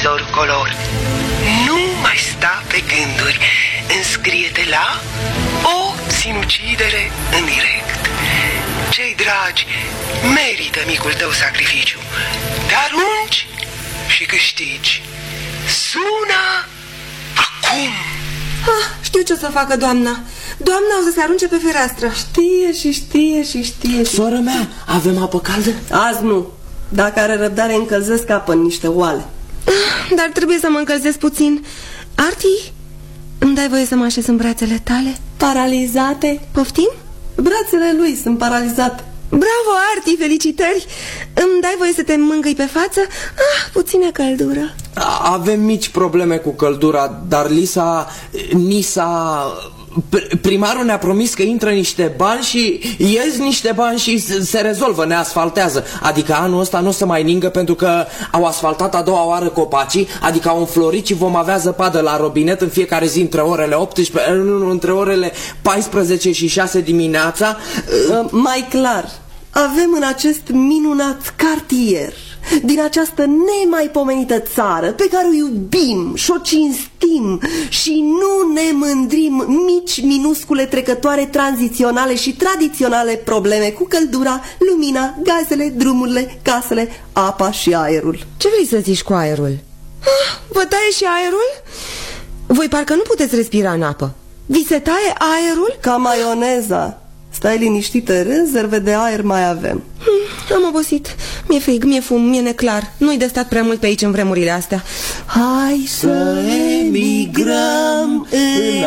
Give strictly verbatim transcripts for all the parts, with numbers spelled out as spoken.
televizor color. Nu mai sta pe gânduri. Înscrie-te la o sinucidere în direct. Cei dragi merită micul tău sacrificiu. Te arunci și câștigi. Sună acum. Ah, știu ce o să facă doamna. Doamna o să se arunce pe fereastră. Știe și știe și știe și... Soră mea, avem apă caldă? Azi nu. Dacă are răbdare, încălzesc apă în niște oale. ah, Dar trebuie să mă încălzesc puțin. Arti, îmi dai voie să mă așez în brațele tale? Paralizate? Poftim? Brațele lui sunt paralizate. Bravo, Arti, felicitări. Îmi dai voie să te mângâi pe față? Ah, puțină căldură. Avem mici probleme cu căldura, dar Lisa, Nisa... Primarul ne-a promis că intră niște bani și ies niște bani și se rezolvă, ne asfaltează. Adică anul ăsta nu o să mai ningă pentru că au asfaltat a doua oară copacii, adică au înflorit și vom avea zăpadă la robinet în fiecare zi între orele optsprezece, între orele paisprezece și șase dimineața. uh, Mai clar, avem în acest minunat cartier, din această nemaipomenită țară pe care o iubim și o cinstim și nu ne mândrim, mici, minuscule, trecătoare, tranziționale și tradiționale probleme cu căldura, lumina, gazele, drumurile, casele, apa și aerul. Ce vrei să zici cu aerul? Ah, vă taie și aerul? Voi parcă nu puteți respira în apă. Vi se taie aerul? Ca maioneza. Stai liniștită, rezerve de aer mai avem. hmm, Am obosit. Mi-e frig, mi-e fum, mi-e neclar. Nu-i de stat prea mult pe aici în vremurile astea. Hai să emigrăm în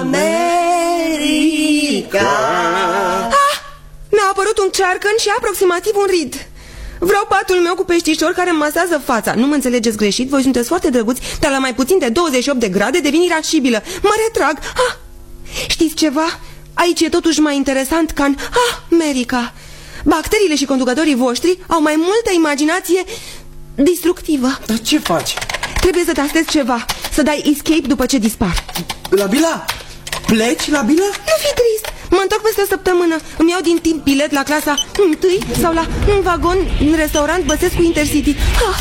America. Ah, mi-a apărut un cearcăn și aproximativ un rid. Vreau patul meu cu peștișor care îmi masează fața. Nu mă înțelegeți greșit, voi sunteți foarte drăguți, dar la mai puțin de douăzeci și opt de grade devin irascibilă. Mă retrag. ah, Știți ceva? Aici e totuși mai interesant ca în ah, America. Bacteriile și conducătorii voștri au mai multă imaginație destructivă. Dar ce faci? Trebuie să tastezi ceva, să dai escape după ce dispar. La Bila? Pleci la Bila? Nu fi trist, mă întorc peste o săptămână. Îmi iau din timp bilet la clasa întâi sau la un vagon în restaurant Băsescu Intercity. ah.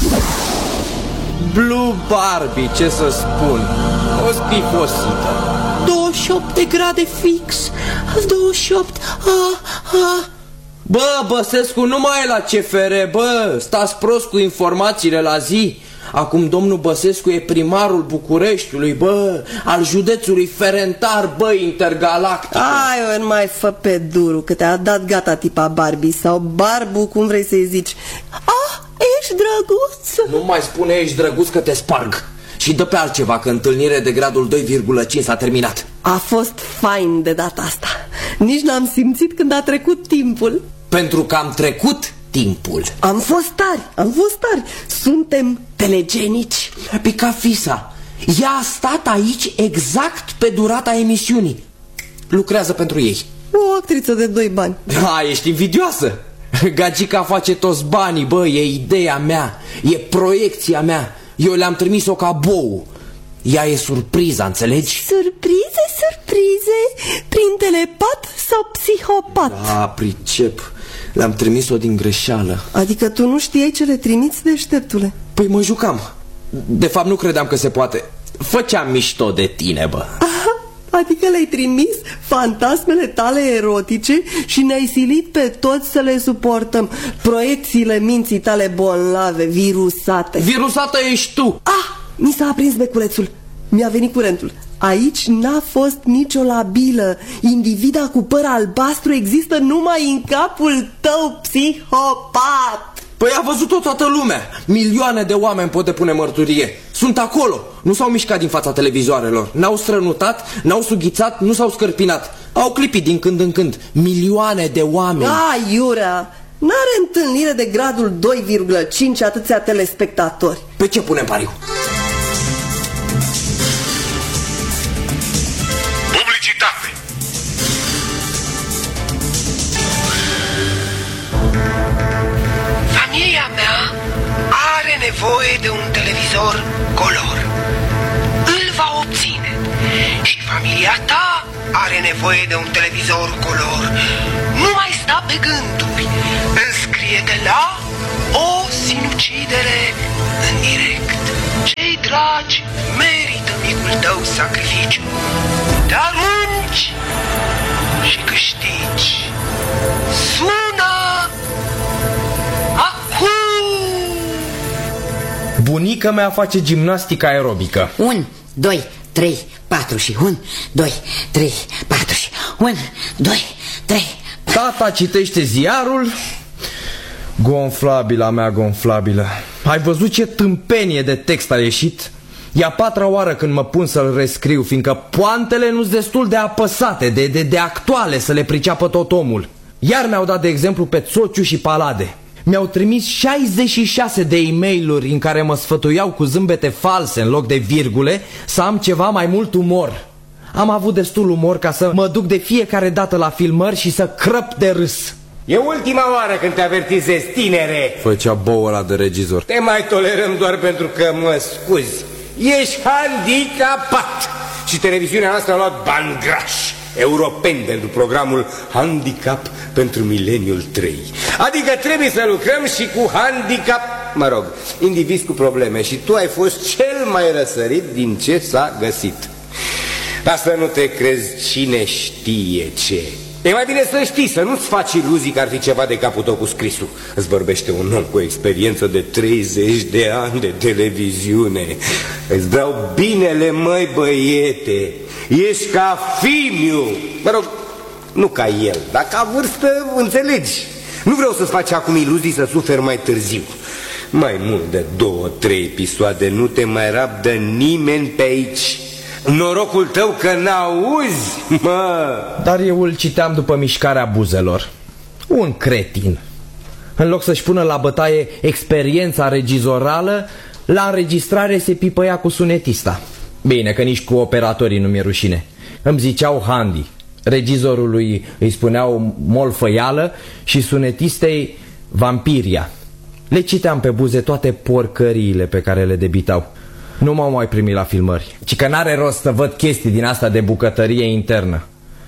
Blue Barbie, ce să spun? O sclifosită. douăzeci și opt de grade fix. douăzeci și opt. Ah, ah. Bă, Băsescu, nu mai e la C F R, bă. Stați prost cu informațiile la zi. Acum domnul Băsescu e primarul Bucureștiului, bă, al județului Ferentar, bă, intergalactic. Ai, nu mai fă pe duru, că te-a dat gata tipa Barbie sau Barbu, cum vrei să-i zici. Ah, ești drăguț. Nu mai spune ești drăguț că te sparg. Și dă pe altceva, că întâlnire de gradul doi virgulă cinci s-a terminat. A fost fain de data asta. Nici n-am simțit când a trecut timpul. Pentru că am trecut timpul. Am fost tari, am fost tari. Suntem telegenici. A picat fisa. Ea a stat aici exact pe durata emisiunii. Lucrează pentru ei. O actriță de doi bani. Ha, ești invidioasă. Gagica face toți banii, bă, e ideea mea. E proiecția mea. Eu le-am trimis-o ca bou. Ea e surpriza, înțelegi? Surprize, surprize. Prin telepat sau psihopat? Da, pricep. Le-am trimis-o din greșeală. Adică tu nu știai ce le trimiți, deșteptule? Păi mă jucam. De fapt nu credeam că se poate. Făceam mișto de tine, bă. Aha, adică le-ai trimis fantasmele tale erotice și ne-ai silit pe toți să le suportăm. Proiecțiile minții tale bolnave, virusate. Virusată ești tu. Ah, mi s-a aprins beculețul. Mi-a venit curentul. Aici n-a fost nicio labilă. Individa cu păr albastru există numai în capul tău, psihopat. Păi a văzut-o toată lumea. Milioane de oameni pot depune mărturie. Sunt acolo. Nu s-au mișcat din fața televizoarelor. N-au strănutat, n-au sughițat, nu s-au scărpinat. Au clipit din când în când. Milioane de oameni. Ah, iurea, n-are întâlnire de gradul doi virgulă cinci atâția telespectatori. Pe ce punem pariu? Publicitate. Familia mea are nevoie de un televizor color. Îl va obține. Și familia ta are nevoie de un televizor color. Nu mai sta pe gânduri. Înscrie-te la o sinucidere în direct. Cei dragi, merită micul tău sacrificiu. Te arunci și câștigi. Sună acum! Bunica mea face gimnastică aerobică. Un, doi, trei, patru și un, doi, trei, patru și un, doi, trei. Tata citește ziarul. Gonflabila mea gonflabilă, ai văzut ce tâmpenie de text a ieșit? E a patra oară când mă pun să-l rescriu, fiindcă poantele nu-s destul de apăsate, de, de, de actuale să le priceapă tot omul. Iar mi-au dat de exemplu pe Țociu și Palade. Mi-au trimis șaizeci și șase de e-mail-uri în care mă sfătuiau cu zâmbete false în loc de virgule să am ceva mai mult umor. Am avut destul umor ca să mă duc de fiecare dată la filmări și să crăp de râs. E ultima oară când te avertizezi, tinere. Făcea bou ăla de regizor. Te mai tolerăm doar pentru că mă scuzi. Ești handicapat. Și televiziunea noastră a luat bani grași europeni pentru programul Handicap pentru mileniul trei. Adică trebuie să lucrăm și cu handicap, mă rog, indivizi cu probleme. Și tu ai fost cel mai răsărit din ce s-a găsit. Asta nu te crezi, cine știe ce. E mai bine să știi, să nu-ți faci iluzii că ar fi ceva de capul tău cu scrisul. Îți vorbește un om cu experiență de treizeci de ani de televiziune. Îți dau binele, măi băiete. Ești ca Fimiu. Mă rog, nu ca el, dar ca vârstă înțelegi. Nu vreau să-ți faci acum iluzii să suferi mai târziu. Mai mult de două, trei episoade nu te mai rabdă nimeni pe aici. Norocul tău că n-auzi, mă. Dar eu îl citeam după mișcarea buzelor. Un cretin. În loc să-și pună la bătaie experiența regizorală, la înregistrare se pipăia cu sunetista. Bine, că nici cu operatorii nu mi-e rușine. Îmi ziceau Handi. Regizorului îi spuneau Molfăială și sunetistei Vampiria. Le citeam pe buze toate porcăriile pe care le debitau. Nu m-au mai primit la filmări, ci că n-are rost să văd chestii din asta de bucătărie internă.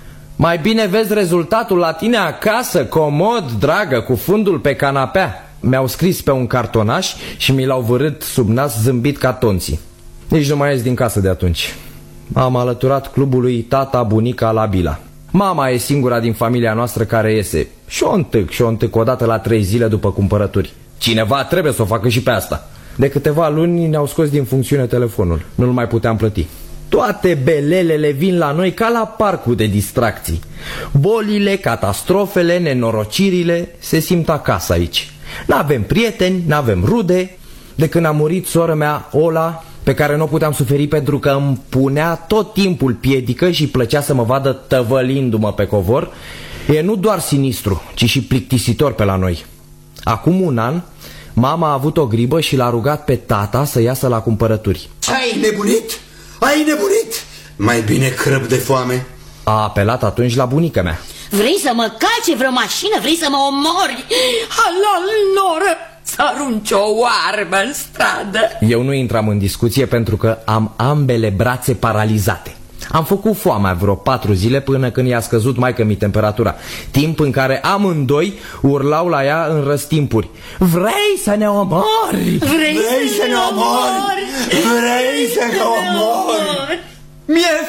Mai bine vezi rezultatul la tine acasă, comod, dragă, cu fundul pe canapea. Mi-au scris pe un cartonaș și mi l-au vârât sub nas zâmbit ca tonții. Nici nu mai ies din casă de atunci. Am alăturat clubului Tata Bunica la Bila. Mama e singura din familia noastră care iese. Și o întâc, și o întâc odată la trei zile după cumpărături. Cineva trebuie să o facă și pe asta. De câteva luni ne-au scos din funcțiune telefonul. Nu-l mai puteam plăti. Toate belelele vin la noi ca la parcul de distracții. Bolile, catastrofele, nenorocirile se simt acasă aici. N-avem prieteni, n-avem rude. De când a murit sora mea, Ola, pe care nu o puteam suferi pentru că îmi punea tot timpul piedică și plăcea să mă vadă tăvălindu-mă pe covor, e nu doar sinistru, ci și plictisitor pe la noi. Acum un an, mama a avut o gribă și l-a rugat pe tata să iasă la cumpărături. Ai nebunit? Ai nebunit? Mai bine crăb de foame. A apelat atunci la bunica mea. Vrei să mă calce vreo mașină? Vrei să mă omori? Halal, noră, să arunci o oarbă în stradă. Eu nu intram în discuție pentru că am ambele brațe paralizate. Am făcut foamea vreo patru zile până când i-a scăzut maică-mi temperatura. Timp în care amândoi urlau la ea în răstimpuri. Vrei să ne omori? Vrei, Vrei să ne omori? Vrei să ne omori? Mi-e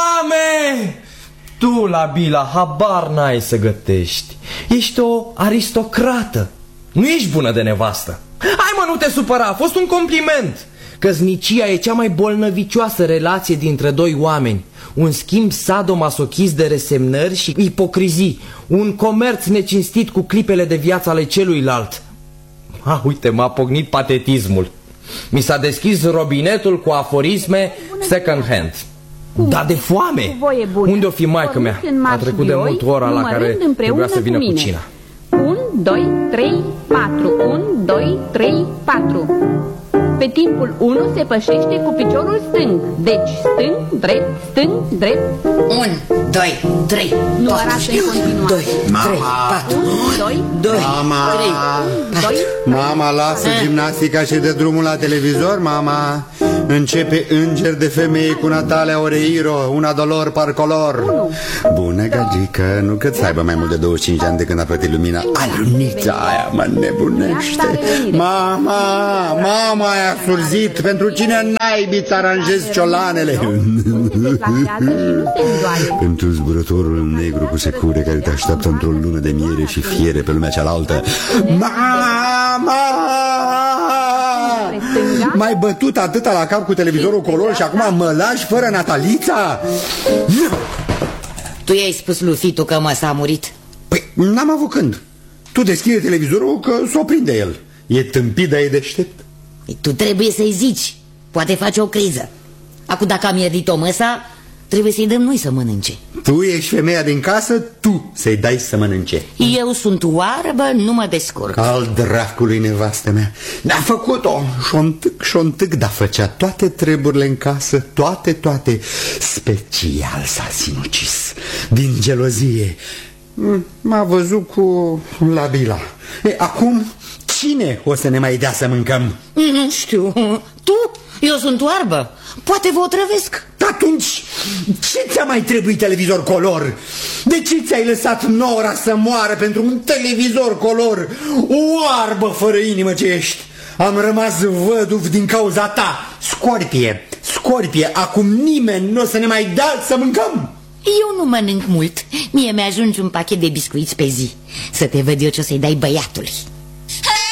foame! Tu la Bila habar n-ai să gătești. Ești o aristocrată. Nu ești bună de nevastă. Hai mă, nu te supăra, a fost un compliment. Căsnicia e cea mai bolnăvicioasă relație dintre doi oameni. Un schimb sadomasochist de resemnări și ipocrizii. Un comerț necinstit cu clipele de viață ale celuilalt. Ah, uite, m-a pocnit patetismul. Mi s-a deschis robinetul cu aforisme second hand. Da, de foame! Unde o fi maică mea? A trecut de mult ora la care trebuia să vină cu cina. unu, doi, trei, patru. unu, doi, trei, patru. Pe timpul unu se pășește cu piciorul stâng. Deci stâng, drept, stâng, drept. unu, doi, trei, nu arată în continuare. doi, trei, patru. unu, doi, doi, Mama, trei, doi, mama, lasă gimnastica și de drumul la televizor, mama. Începe Înger de femeie cu Natalia Oreiro, una dolor par color. Bună, gagică, nu cât să aibă mai mult de douăzeci și cinci de ani de când a plătit lumina. Alunița aia mă nebunește. Mama, mama aia surzit. Pentru cine naibii ți aranjezi ciolanele? Pentru zburătorul negru cu secure care te așteaptă într-o lună de miere și fiere pe lumea cealaltă. Mama! M-ai bătut atâta la cap cu televizorul color și acum mă lași fără Natalița? Tu i-ai spus lui Fitu că mă s-a murit? Păi n-am avut când. Tu deschide televizorul că s-o prinde el. E tâmpit, dar e deștept. Tu trebuie să-i zici. Poate face o criză. Acum dacă am ierdit-o măsa, trebuie să-i dăm noi să mănânce. Tu ești femeia din casă, tu să-i dai să mănânce. Eu sunt oarbă, nu mă descurc. Al dracului nevastă mea. Ne-a făcut-o șontâc, șontâc, dar făcea toate treburile în casă. Toate, toate. Special s-a sinucis. Din gelozie. M-a văzut cu labila. E, acum cine o să ne mai dea să mâncăm? Nu știu. Tu? Eu sunt oarbă. Poate vă otrăvesc. Atunci, ce ți-a mai trebuit televizor color? De ce ți-ai lăsat Nora să moară pentru un televizor color? Oarbă fără inimă ce ești. Am rămas văduv din cauza ta. Scorpie, Scorpie, acum nimeni nu o să ne mai dea să mâncăm. Eu nu mănânc mult. Mie mi-ajunge un pachet de biscuiți pe zi. Să te văd eu ce o să-i dai băiatului.